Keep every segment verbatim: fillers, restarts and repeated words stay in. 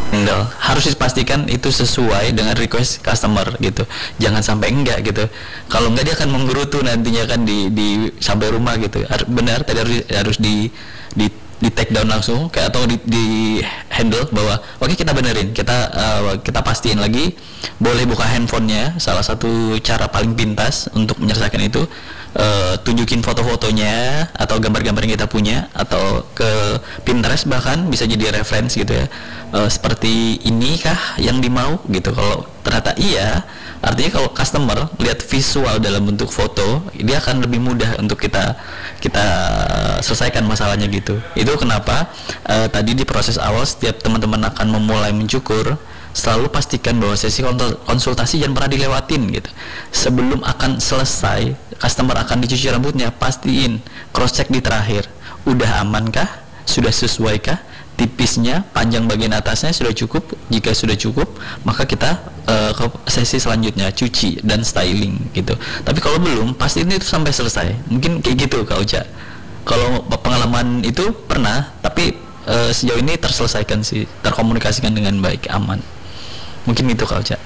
Handle. Harus dipastikan itu sesuai dengan request customer gitu. Jangan sampai enggak gitu. Kalau enggak dia akan menggerutu nantinya kan di di sampai rumah gitu. Har- Benar tadi harus harus di di di take down langsung kayak atau di, di handle bahwa oke kita benerin, kita uh, kita pastiin lagi, boleh buka handphonenya, salah satu cara paling pintas untuk menyelesaikan itu, uh, tunjukin foto-fotonya atau gambar-gambar yang kita punya atau ke Pinterest, bahkan bisa jadi reference gitu ya. Uh, seperti ini kah yang dimau gitu. Kalau ternyata iya, artinya kalau customer lihat visual dalam bentuk foto, dia akan lebih mudah untuk kita kita selesaikan masalahnya gitu. Itu kenapa uh, tadi di proses awal setiap teman-teman akan memulai mencukur, selalu pastikan bahwa sesi konsultasi jangan pernah dilewatin gitu. Sebelum akan selesai, customer akan dicuci rambutnya, pastiin cross check di terakhir, udah amankah, sudah sesuaikah, tipisnya, panjang bagian atasnya sudah cukup. Jika sudah cukup, maka kita uh, ke sesi selanjutnya, cuci dan styling gitu. Tapi kalau belum, pasti ini itu sampai selesai. Mungkin kayak gitu Kak Uca. Kalau pengalaman itu pernah, tapi uh, sejauh ini terselesaikan sih, terkomunikasikan dengan baik, aman. Mungkin itu Kak Uca.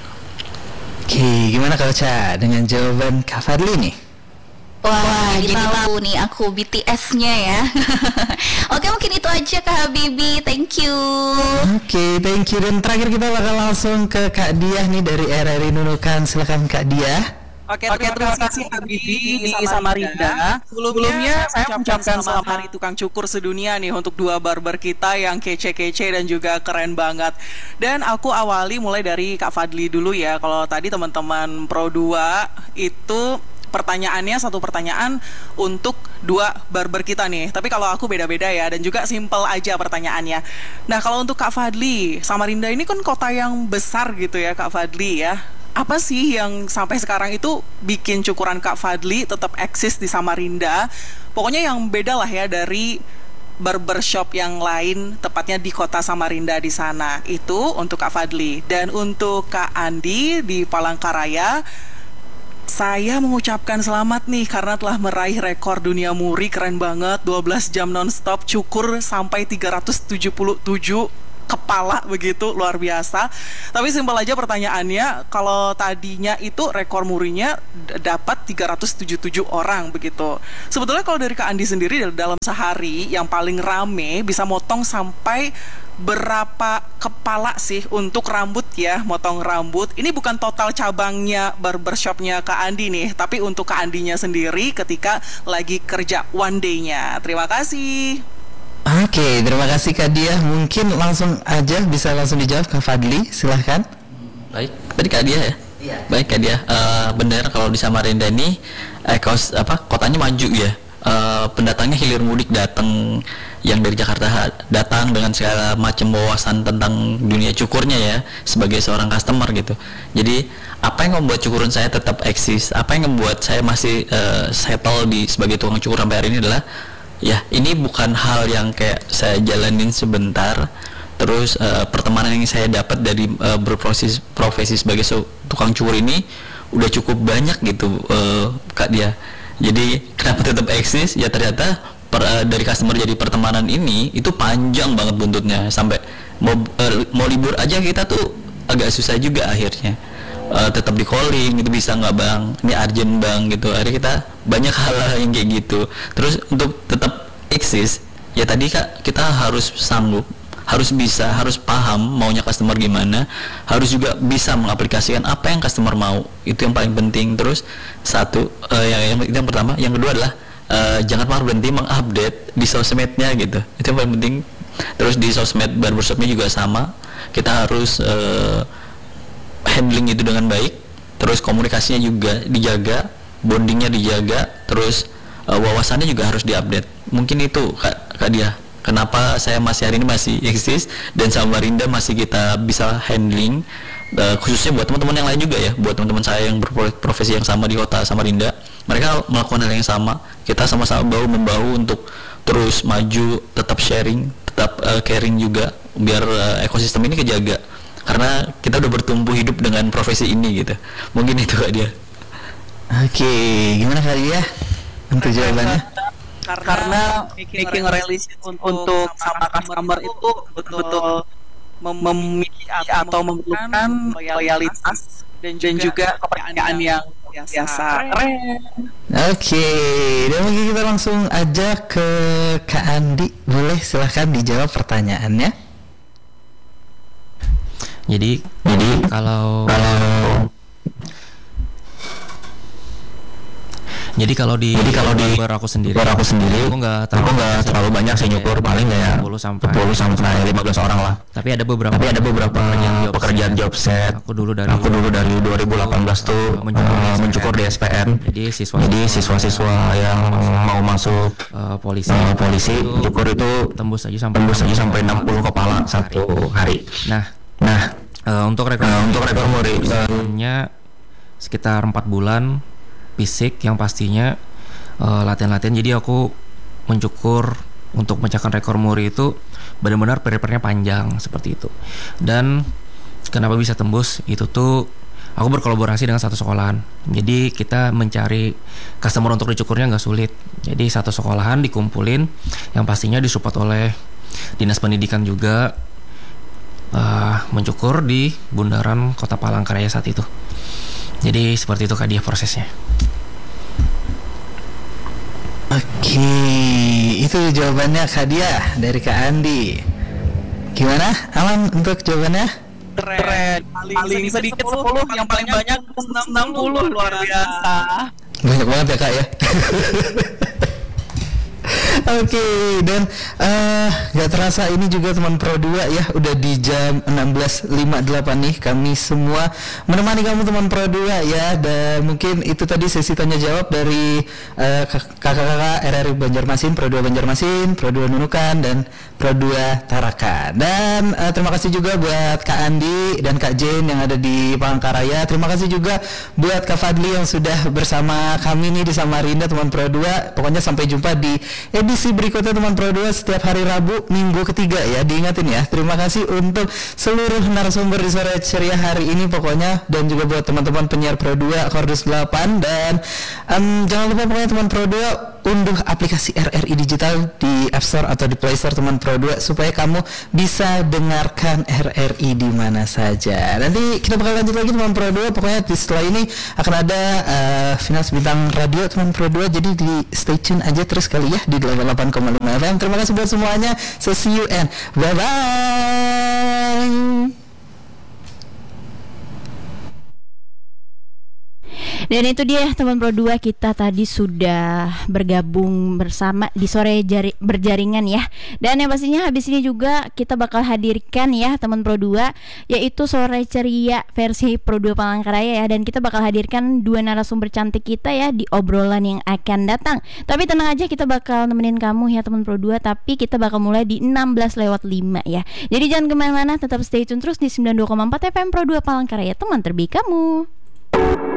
Oke, gimana Kak Uca dengan jawaban Kak Fadli nih? Wah, Wah jadi tahu nih aku B T S-nya ya. Oke, mungkin itu aja Kak Habibie. Thank you. Oke, okay, thank you. Dan terakhir kita bakal langsung ke Kak Diah nih dari R R I Nunukan. Silakan Kak Diah. Oke, Oke terima kasih Habibie di Samarinda. Sebelumnya saya mengucapkan selamat hari tukang cukur sedunia nih untuk dua barber kita yang kece-kece dan juga keren banget. Dan aku awali mulai dari Kak Fadli dulu ya. Kalau tadi teman-teman Pro dua itu pertanyaannya satu pertanyaan untuk dua barber kita nih. Tapi kalau aku beda-beda ya, dan juga simple aja pertanyaannya. Nah, kalau untuk Kak Fadli, Samarinda ini kan kota yang besar gitu ya Kak Fadli ya. Apa sih yang sampai sekarang itu bikin cukuran Kak Fadli tetap eksis di Samarinda? Pokoknya yang beda lah ya dari barbershop yang lain, tepatnya di kota Samarinda di sana. Itu untuk Kak Fadli. Dan untuk Kak Andi di Palangkaraya, saya mengucapkan selamat nih karena telah meraih rekor dunia muri. Keren banget, dua belas jam nonstop cukur sampai tiga ratus tujuh puluh tujuh kepala, begitu luar biasa. Tapi simpel aja pertanyaannya, kalau tadinya itu rekor murinya d- dapat tiga ratus tujuh puluh tujuh orang begitu. Sebetulnya kalau dari Kak Andi sendiri dalam sehari yang paling rame bisa motong sampai berapa kepala sih untuk rambut ya, motong rambut. Ini bukan total cabangnya barbershopnya Kak Andi nih, tapi untuk Kak Andinya sendiri ketika lagi kerja one day-nya. Terima kasih. Oke, terima kasih Kak Diah. Mungkin langsung aja bisa langsung dijawab Kak Fadli, silahkan. Baik, tadi Kak Diah ya? Iya. Baik Kak Diah, uh, benar kalau di Samarinda ini eh, kos, apa, kotanya maju ya. Uh, pendatangnya hilir mudik datang, yang dari Jakarta datang dengan segala macam wawasan tentang dunia cukurnya ya, sebagai seorang customer gitu. Jadi apa yang membuat cukuran saya tetap eksis, apa yang membuat saya masih uh, settle di sebagai tukang cukur sampai hari ini adalah ya, ini bukan hal yang kayak saya jalanin sebentar terus uh, pertemanan yang saya dapat dari uh, berprofesi profesi sebagai so, tukang cukur ini udah cukup banyak gitu uh, Kak Dia. Jadi kenapa tetap eksis ya, ternyata per, uh, dari customer jadi pertemanan ini itu panjang banget buntutnya, sampai mau uh, mau libur aja kita tuh agak susah juga akhirnya. Uh, tetap di calling, itu bisa nggak bang, ini urgent bang gitu. Akhirnya kita banyak hal-hal yang kayak gitu. Terus untuk tetap eksis ya tadi Kak, kita harus sanggup, harus bisa, harus paham maunya customer gimana, harus juga bisa mengaplikasikan apa yang customer mau. Itu yang paling penting. Terus satu uh, yang, yang itu yang pertama, yang kedua adalah uh, jangan pernah berhenti mengupdate di sosmednya gitu. Itu yang paling penting. Terus di sosmed barbershopnya juga sama, kita harus uh, handling itu dengan baik. Terus komunikasinya juga dijaga, bondingnya dijaga, terus uh, wawasannya juga harus diupdate. Mungkin itu Kak, Kak Dia, kenapa saya masih hari ini masih eksis dan Samarinda masih kita bisa handling, uh, khususnya buat teman-teman yang lain juga ya, buat teman-teman saya yang berprofesi yang sama di kota Samarinda, mereka melakukan hal yang sama. Kita sama-sama bahu membahu untuk terus maju, tetap sharing, tetap uh, caring juga, biar uh, ekosistem ini kejaga, karena kita udah bertumbuh hidup dengan profesi ini gitu. Mungkin itu Kak Dia. Oke, gimana Kak Dia untuk jawabannya? Karena, karena making relation untuk sama customer itu betul-betul memiliki atau memerlukan loyalitas dan, dan juga kepercayaan yang biasa keren. Oke, dan mungkin kita langsung aja ke Kak Andi. Boleh silahkan dijawab pertanyaannya. Jadi, jadi kalau kalau Jadi kalau di jadi kalau di bar aku sendiri, bar aku sendiri, aku nggak terlalu, nggak terlalu banyak sih nyukur, paling kayak sepuluh sampai lima belas orang lah. Tapi ada beberapa, tapi ada beberapa pekerjaan job, pekerjaan job set. Aku dulu dari aku dulu dari dua ribu delapan belas tuh mencukur, uh, mencukur di S P N. Jadi siswa, jadi siswa-siswa yang mau masuk uh, polisi, uh, polisi cukur itu tembus aja sampai tembus aja sampai enam puluh kepala satu hari. Nah, nah uh, untuk rekor uh, untuk rekor muri uh, sekitar empat bulan. Fisik yang pastinya uh, latihan-latihan. Jadi aku mencukur untuk memecahkan rekor muri itu benar-benar period-periodnya panjang seperti itu. Dan kenapa bisa tembus itu tuh aku berkolaborasi dengan satu sekolahan. Jadi kita mencari customer untuk dicukurnya nggak sulit. Jadi satu sekolahan dikumpulin yang pastinya disupport oleh dinas pendidikan juga, uh, mencukur di bundaran Kota Palangkaraya saat itu. Jadi seperti itu Kak dia prosesnya. Oke, itu jawabannya Kak Dia dari Kak Andi. Gimana Alan untuk jawabannya? Keren. Paling, paling sedikit sepuluh, yang paling banyak enam puluh, luar biasa. Banyak banget ya Kak ya. Oke, okay, dan uh, gak terasa ini juga teman Pro dua ya, udah di jam enam belas lima puluh delapan nih. Kami semua menemani kamu teman Pro dua ya. Dan mungkin itu tadi sesi tanya jawab dari uh, kakak-kakak R R I Banjarmasin, Pro dua Banjarmasin, Pro dua Nunukan, dan Pro dua Tarakan. Dan uh, terima kasih juga buat Kak Andi dan Kak Jane yang ada di Palangkaraya. Terima kasih juga buat Kak Fadli yang sudah bersama kami nih di Samarinda teman Pro dua. Pokoknya sampai jumpa di edisi berikutnya teman Pro dua setiap hari Rabu minggu ketiga ya, diingatin ya. Terima kasih untuk seluruh narasumber di sore ceria hari ini pokoknya, dan juga buat teman-teman penyiar Pro dua Kordus delapan. Dan um, jangan lupa pokoknya teman Pro dua unduh aplikasi R R I Digital di App Store atau di Play Store teman Pro dua supaya kamu bisa dengarkan R R I di mana saja. Nanti kita bakal lanjut lagi teman Pro dua, pokoknya di setelah ini akan ada uh, final bintang radio teman Pro dua, jadi di stay tune aja terus kali ya di delapan puluh delapan koma lima F M. Terima kasih buat semuanya. So see you and bye bye. Dan itu dia teman Pro dua, kita tadi sudah bergabung bersama di sore jari, berjaringan ya. Dan yang pastinya habis ini juga kita bakal hadirkan ya teman Pro dua, yaitu sore ceria versi Pro dua Palangkaraya ya. Dan kita bakal hadirkan dua narasumber cantik kita ya di obrolan yang akan datang. Tapi tenang aja, kita bakal nemenin kamu ya teman Pro dua, tapi kita bakal mulai di enam belas lewat lima ya. Jadi jangan kemana-mana, tetap stay tune terus di sembilan puluh dua koma empat F M Pro dua Palangkaraya, teman terbaik kamu.